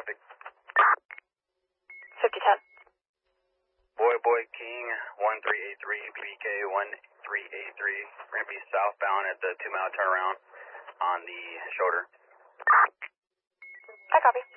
traffic. 5010. Boy King 1383, BK 1383. We're going to be southbound at the 2 mile turnaround on the shoulder. I copy.